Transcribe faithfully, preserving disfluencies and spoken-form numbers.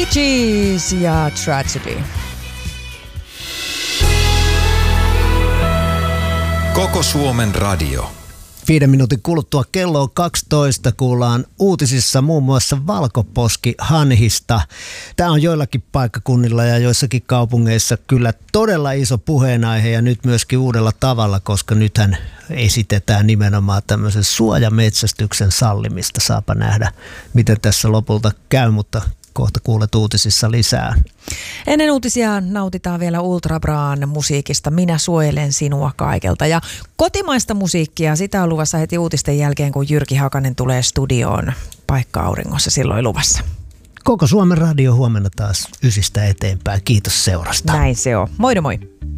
Bee Gees ja Tragedy. Koko Suomen radio. Viiden minuutin kuluttua kello on kaksitoista. Kuullaan uutisissa muun muassa valkoposkihanhista. Tämä on joillakin paikkakunnilla ja joissakin kaupungeissa kyllä todella iso puheenaihe ja nyt myöskin uudella tavalla, koska nythän esitetään nimenomaan tämmöisen suojametsästyksen sallimista. Saapa nähdä, miten tässä lopulta käy, mutta kohta kuulet uutisissa lisää. Ennen uutisia nautitaan vielä Ultra Braan musiikista Minä suojelen sinua kaikelta. Ja kotimaista musiikkia, sitä on luvassa heti uutisten jälkeen, kun Jyrki Hakanen tulee studioon. Paikka auringossa silloin luvassa. Koko Suomen radio huomenna taas ysistä eteenpäin. Kiitos seurasta. Näin se on. Moido moi.